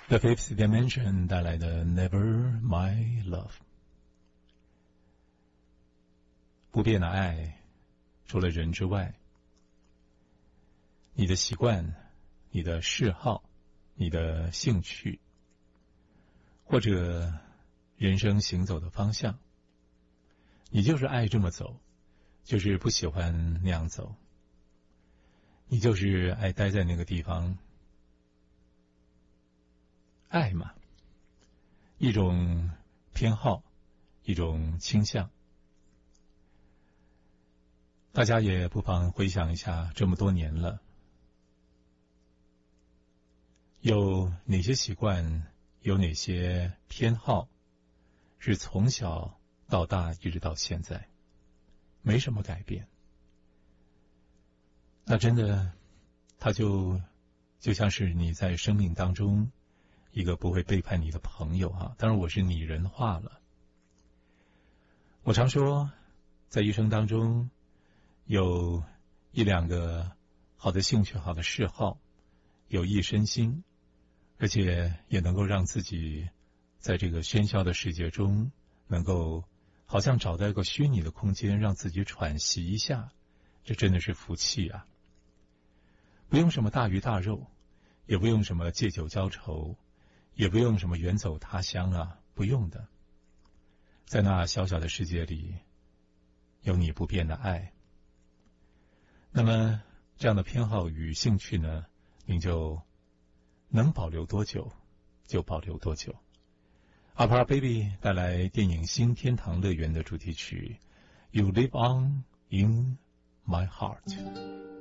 The Fifth Dimension 带来的 Never My Love。 不变的爱，除了人之外，你的习惯、你的嗜好、你的兴趣，或者人生行走的方向，你就是爱这么走，就是不喜欢那样走，你就是爱待在那个地方。爱嘛，一种偏好，一种倾向。大家也不妨回想一下，这么多年了，有哪些习惯，有哪些偏好，是从小到大一直到现在没什么改变。那真的，它就像是你在生命当中一个不会背叛你的朋友啊，当然我是拟人化了。我常说，在一生当中有一两个好的兴趣、好的嗜好，有益身心，而且也能够让自己在这个喧嚣的世界中能够好像找到一个虚拟的空间，让自己喘息一下，这真的是福气啊。不用什么大鱼大肉，也不用什么借酒浇愁，也不用什么远走他乡啊，不用的。在那小小的世界里，有你不变的爱。那么这样的偏好与兴趣呢，您就能保留多久就保留多久。Opera Baby 带来电影《新天堂乐园》的主题曲 You Live On In My Heart。